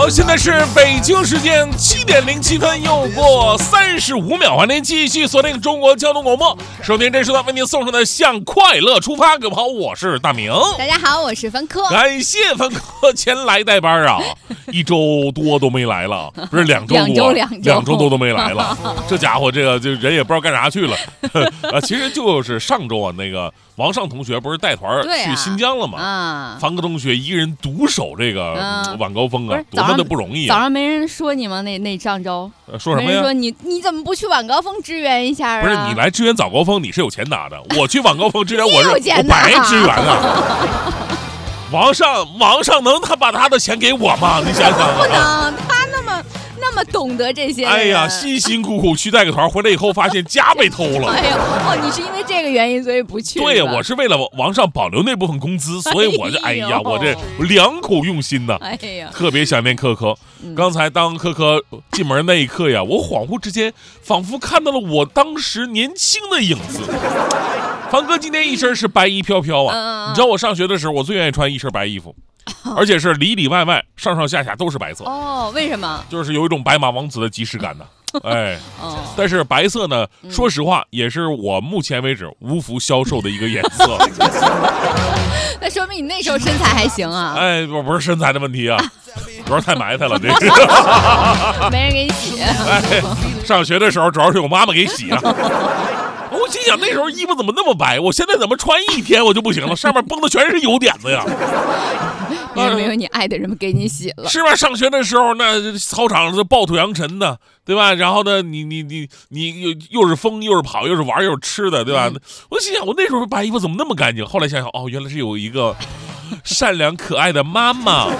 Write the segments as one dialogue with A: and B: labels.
A: 好，现在是北京时间7:07，又过35秒，欢迎继续锁定中国交通广播，收听这时段为您送上的向快乐出发。各位好，我是大明。
B: 大家好，我是凡科。
A: 感谢凡科前来代班啊，1周多都没来了，不是2周多，2周多都没来了。这家伙这个就人也不知道干啥去了。其实就是上周啊，那个王尚同学不是带团去新疆了吗？凡科同学一个人独守这个晚高峰啊，多么的不容易啊！
B: 早上没人说你吗？那上周
A: 说什么呀？
B: 没人说你怎么不去晚高峰支援一下啊？
A: 不是你来支援早高峰，你是有钱拿的。我去晚高峰支援，我白支援啊！王上能他把他的钱给我吗？你想想，
B: 不能，他那么懂得这些。
A: 哎呀，辛辛苦苦去带个团，回来以后发现家被偷了。
B: 哎呦，你是因为这个原因所以不去？
A: 对呀，我是为了王上保留那部分工资，所以我这我这良苦用心呐。哎呀，特别想念科科。刚才当科科进门那一刻呀，我恍惚之间仿佛看到了我当时年轻的影子。凡哥今天一身是白衣飘飘啊！你知道我上学的时候，我最愿意穿一身白衣服。而且是里里外外上上下下都是白色
B: 哦，为什么？
A: 就是有一种白马王子的即视感呢。哎，但是白色呢，说实话也是我目前为止无福消受的一个颜色。
B: 那说明你那时候身材还行啊。
A: 哎，不是身材的问题啊，主要太埋汰了，这是
B: 没人给你洗。
A: 哎，上学的时候主要是我妈妈给洗啊。我心想那时候衣服怎么那么白，我现在怎么穿一天我就不行了，上面崩的全是油点子呀。
B: 因为没有你爱的人给你洗了，
A: 是吧？上学的时候那操场是暴土扬尘的，对吧？然后呢，你又是疯又是跑又是玩又是吃的，对吧？我心想我那时候白衣服怎么那么干净？后来想想，哦，原来是有一个善良可爱的妈妈。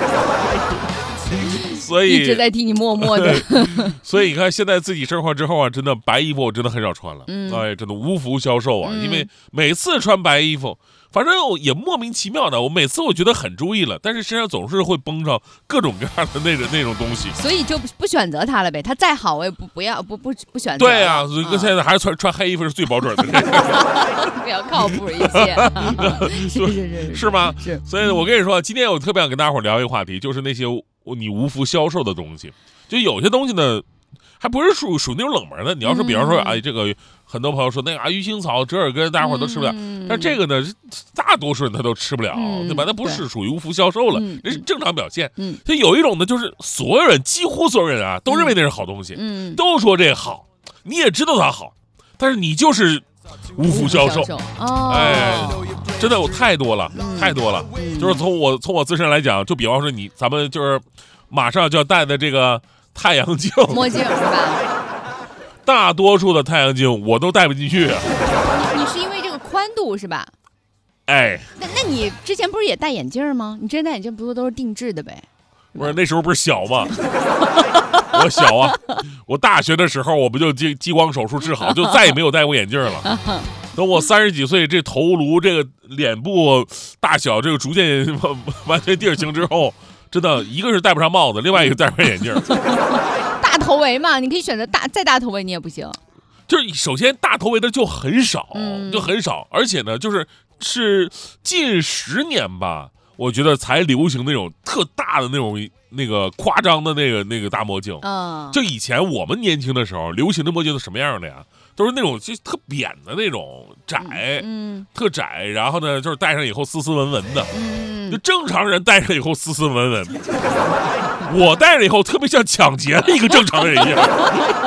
A: 所以
B: 一直在替你默默的。
A: 所以你看，现在自己生活之后啊，真的白衣服我真的很少穿了。哎，真的无福消受啊！因为每次穿白衣服，反正也莫名其妙的，我每次我觉得很注意了，但是身上总是会绷上各种各样的那种东西。
B: 所以就不选择它了呗。它再好我也不选择。
A: 对啊，所以跟现在还是穿黑衣服是最保准的。
B: 比较靠谱一些。
A: 是吗？
B: 是。
A: 所以我跟你说，今天我特别想跟大家伙聊一个话题，就是那些你无福消受的东西。就有些东西呢，还不是属那种冷门的。你要是比方说，哎，这个很多朋友说那个鱼腥草、折耳根，大家伙都吃不了。但这个呢，大多数人他都吃不了，对吧？那不是属于无福消受了，那是正常表现。就有一种呢，就是所有人，几乎所有人啊，都认为那是好东西，都说这个好，你也知道它好，但是你就是无福消受。哎，真的有太多了，太多了。就是从我自身来讲，就比方说咱们就是马上就要戴的这个太阳镜、
B: 墨镜是吧？
A: 大多数的太阳镜我都戴不进去。
B: 你是因为这个宽度是吧？
A: 哎，
B: 那你之前不是也戴眼镜吗？你之前戴眼镜不都是定制的呗？
A: 不是那时候不是小吗？我小啊，我大学的时候我不就激光手术治好，就再也没有戴过眼镜了。等我30几岁，这头颅、这个脸部大小这个逐渐完全定型之后，真的一个是戴不上帽子，另外一个戴不上眼镜。
B: 大头围嘛，你可以选择再大头围，你也不行。
A: 就是首先大头围的就很少，就很少，而且呢，是近10年吧，我觉得才流行那种特大的那个夸张的那个大墨镜。就以前我们年轻的时候，流行的墨镜是什么样的呀？都是那种就特扁的那种窄，特窄，然后呢，就是戴上以后斯斯文文的。就正常人戴上以后斯斯文文，我戴上以后特别像抢劫的一个正常人一样。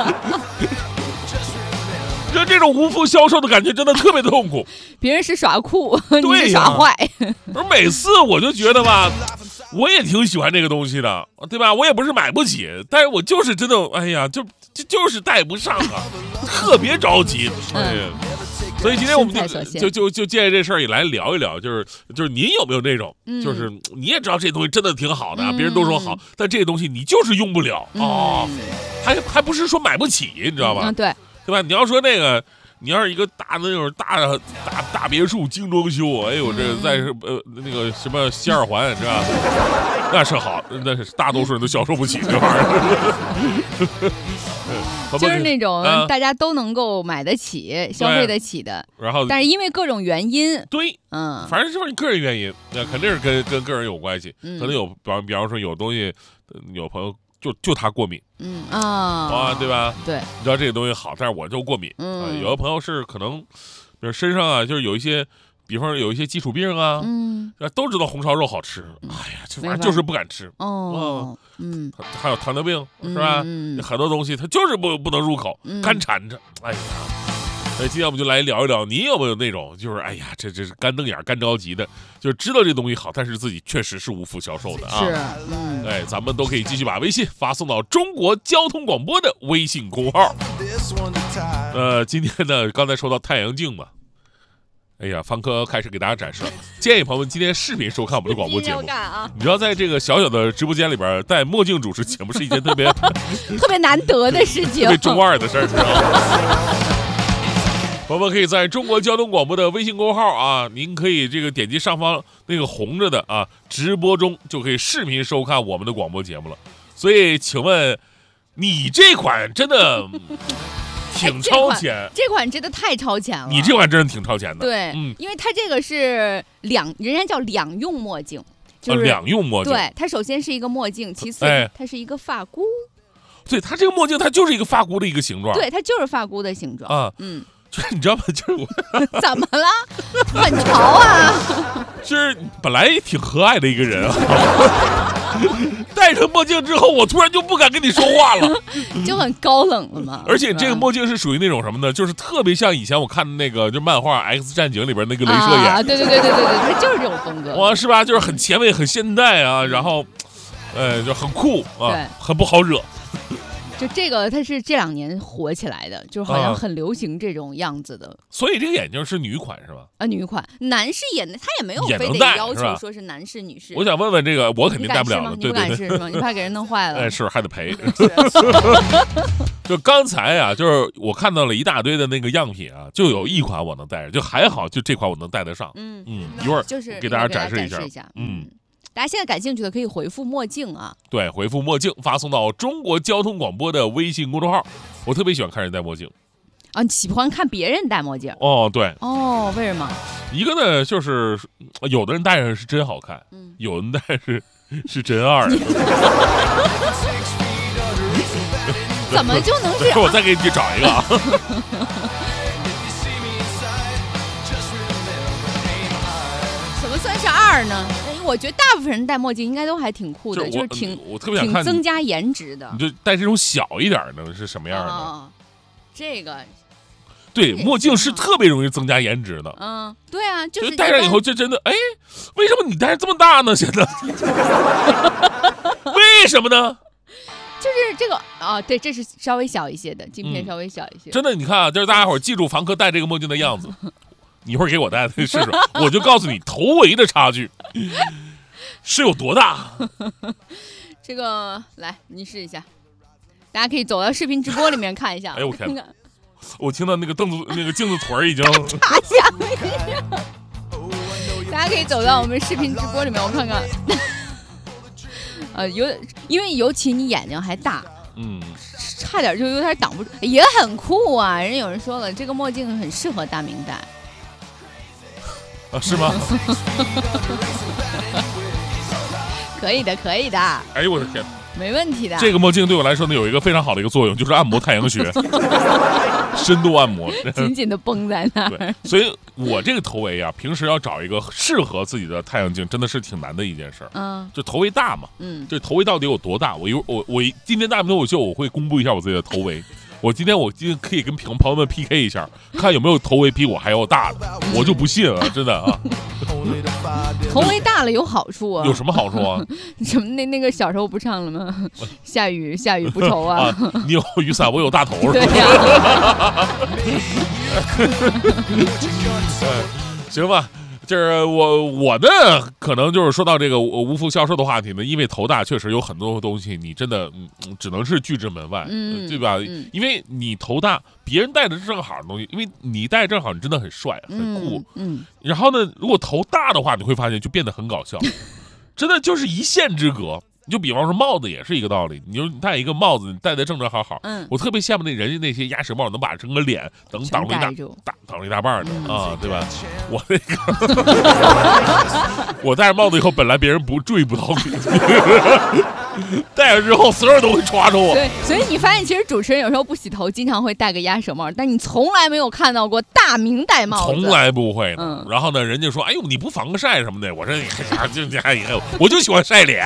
A: 就这种无福消受的感觉真的特别的痛苦。
B: 别人是耍酷，你是耍坏。
A: 而每次我就觉得吧，我也挺喜欢这个东西的，对吧？我也不是买不起，但是我就是真的，哎呀，就是戴不上啊，特别着急。哎呀，所以今天我们就借着这事儿也来聊一聊，就是您有没有那种，就是你也知道这东西真的挺好的，别人都说好，但这个东西你就是用不了啊，还不是说买不起，你知道吧？
B: 对。
A: 对吧？你要说那个，你要是一个大的那种大别墅精装修，哎呦，这在那个什么西二环是吧？那是好，那是大多数人都消受不起这玩意儿。
B: 就是那种大家都能够买得起、消费得起的，
A: 然后
B: 但是因为各种原因，
A: 对，反正就是你个人原因，那肯定是跟个人有关系，可能有比方说有东西， 有朋友就他过敏，对吧？
B: 对，
A: 你知道这个东西好，但是我就过敏。有的朋友是可能，比如身上啊，就是有一些，比方说有一些基础病啊，都知道红烧肉好吃，哎呀，这玩意儿就是不敢吃。还有糖尿病是吧？很多东西它就是不能入口，干馋着。哎呀。所以今天我们就来聊一聊，你有没有那种就是哎呀，这是干瞪眼干着急的，就是知道这东西好，但是自己确实是无福消受的啊。
B: 是，
A: 哎，咱们都可以继续把微信发送到中国交通广播的微信公号。今天呢，刚才说到太阳镜嘛，哎呀，方科开始给大家展示了，建议朋友们今天视频收看我们的广播节目。你知道，在这个小小的直播间里边，戴墨镜主持节目是一件特别
B: 难得的事情，
A: 特别中二的事儿，知道吗？朋友们可以在中国交通广播的微信公号啊，您可以这个点击上方那个红着的啊，直播中就可以视频收看我们的广播节目了。所以，请问你这款真的挺超前，
B: 这款真的太超前了。
A: 你这款真的挺超前的，
B: 对，因为它这个是人家叫两用墨镜，就是
A: 两用墨镜。
B: 对，它首先是一个墨镜，其次它是一个发箍。
A: 对，它这个墨镜它就是一个发箍的一个形状。
B: 对，它就是发箍的形状啊。
A: 就是你知道吗？就是我
B: 怎么了？很潮啊！
A: 就是本来挺和蔼的一个人啊，戴上墨镜之后，我突然就不敢跟你说话了，
B: 就很高冷了嘛。
A: 而且这个墨镜是属于那种什么呢？就是特别像以前我看的那个就漫画《X 战警》里边那个镭射眼。
B: 对，它就是这种风格。
A: 哇，是吧？就是很前卫、很现代啊，然后，就很酷啊，很不好惹。
B: 就这个，它是这2年火起来的，就好像很流行这种样子的。
A: 所以这个眼镜是女款是吧？
B: 女款，男士他也没有非得要求说是男士女士。
A: 我想问问这个，我肯定戴不了了，
B: 你不敢试是吗？你怕给人弄坏了？
A: 哎，是还得赔。就刚才啊，就是我看到了一大堆的那个样品啊，就有一款我能戴着，就还好，就这款我能戴得上。一会儿
B: 就是
A: 给大家展示一下。
B: 大家现在感兴趣的可以回复墨镜啊，
A: 对，回复墨镜发送到中国交通广播的微信公众号。我特别喜欢看人戴墨镜
B: 啊，你喜欢看别人戴墨镜？
A: 对，
B: 为什么？一
A: 个呢，就是有的人戴上是真好看，有的人戴是真二。
B: 怎么就能这样？
A: 我再给你找一个啊。
B: 什么算是二呢？我觉得大部分人戴墨镜应该都还挺酷的，就是
A: 我特别想看
B: 挺增加颜值的。
A: 你就戴这种小一点的是什么样的？
B: 这个
A: 对，墨镜是特别容易增加颜值的。
B: 对啊，就是
A: 戴上以后就真的，哎，为什么你戴这么大呢？现在为什么呢？
B: 就是这个对，这是稍微小一些的镜片，稍微小一些。
A: 真的，你看啊，就是大家伙记住房客戴这个墨镜的样子。你一会儿给我戴试试，我就告诉你头围的差距是有多大。
B: 这个来，你试一下，大家可以走到视频直播里面看一下。
A: 哎呦我天！我听到那个镜子腿已经
B: 插下面。大家可以走到我们视频直播里面，我看看。因为尤其你眼睛还大，差点就有点挡不住，也很酷啊。人有人说了，这个墨镜很适合大明戴。
A: 是吗？
B: 可以的，可以的。
A: 哎呦我的天，
B: 没问题的。
A: 这个墨镜对我来说呢，有一个非常好的一个作用，就是按摩太阳穴，深度按摩，
B: 紧紧的绷在那儿。
A: 对，所以我这个头围啊，平时要找一个适合自己的太阳镜，真的是挺难的一件事儿。就头围大嘛，这头围到底有多大？我今天大明脱口秀我会公布一下我自己的头围。我今天可以跟朋友们 PK 一下，看有没有头围比我还要大的，我就不信了，真的啊。
B: 头围大了有好处啊。
A: 有什么好处啊？
B: 什么那个小时候不唱了吗？下雨不愁啊。
A: 你有雨伞，我有大头，是吧？
B: 对
A: 呀。行吧。就是我呢，可能就是说到这个无福消受的话题呢，因为头大确实有很多东西你真的只能是拒之门外，对吧？因为你头大，别人戴的正好的东西，因为你戴正好，你真的很帅很酷，然后呢，如果头大的话，你会发现就变得很搞笑，真的就是一线之隔。你就比方说帽子也是一个道理，你就戴一个帽子，你戴的正正好好。我特别羡慕人家那些鸭舌帽能把整个脸挡住一大半的啊，对吧？我那个我戴着帽子以后，本来别人注意不到你。 戴上之后所有人都会抓着我。
B: 对，所以你发现其实主持人有时候不洗头，经常会戴个鸭舌帽，但你从来没有看到过大明戴帽子，
A: 从来不会。然后呢，人家说，哎呦，你不防个晒什么的，我说，我就喜欢晒脸。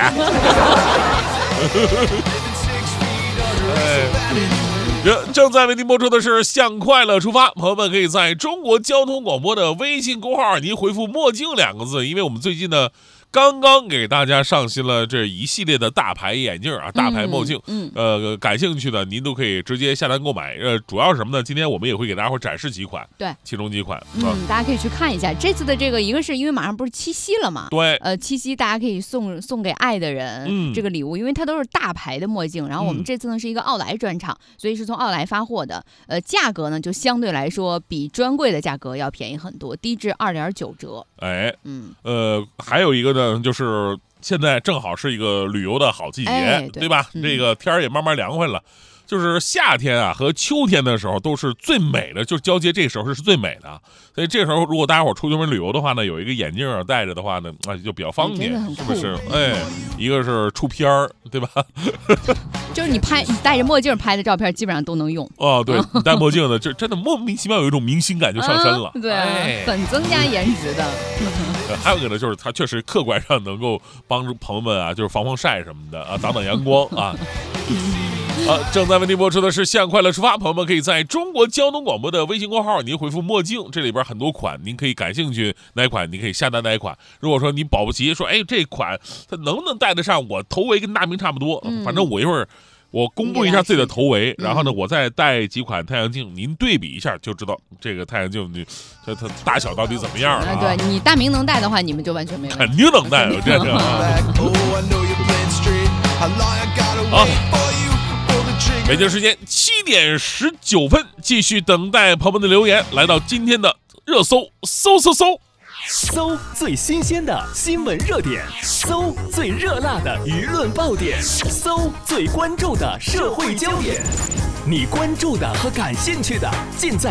A: 正在为您播出的是向快乐出发，朋友们可以在中国交通广播的微信公号您回复墨镜2个字，因为我们最近呢刚刚给大家上新了这一系列的大牌眼镜啊，大牌墨镜，感兴趣的您都可以直接下单购买。主要是什么呢？今天我们也会给大家伙展示几款，
B: 对，
A: 其中几款，
B: 大家可以去看一下。这次的这个，一个是因为马上不是七夕了嘛，
A: 对，
B: 七夕大家可以送给爱的人，这个礼物，因为它都是大牌的墨镜。然后我们这次呢是一个奥莱专场，所以是从奥莱发货的，价格呢就相对来说比专柜的价格要便宜很多，低至2.9折。
A: 哎，还有一个呢，就是现在正好是一个旅游的好季节，对吧？这个天儿也慢慢凉快了，就是夏天啊和秋天的时候都是最美的，就是交接这个时候是最美的。所以这时候如果大家伙出门旅游的话呢，有一个眼镜戴着的话呢，就比较方便，是不是？一个是出片儿，对吧？
B: 就是你戴着墨镜拍的照片基本上都能用。
A: 哦，对，你戴墨镜的，就真的莫名其妙有一种明星感就上身了，
B: 对，很增加颜值的。
A: 还有一个呢，就是它确实客观上能够帮助朋友们啊，就是防晒什么的啊，挡阳光啊。正在为您播出的是向快乐出发，朋友们可以在中国交通广播的微信公号您回复墨镜，这里边很多款，您可以感兴趣哪款您可以下单哪款。如果说你保不齐说，哎，这款它能不能戴得上我头围跟大明差不多，反正我一会儿我公布一下自己的头围，然后呢我再戴几款太阳镜，您对比一下就知道这个太阳镜它大小到底怎么样了。
B: 对，你大明能戴的话，你们就完全没有，
A: 肯定能戴，这是北京时间7点19分，继续等待朋友们的留言，来到今天的热搜，
C: 搜最新鲜的新闻热点，搜最热辣的舆论爆点，搜最关注的社会焦点，你关注的和感兴趣的尽在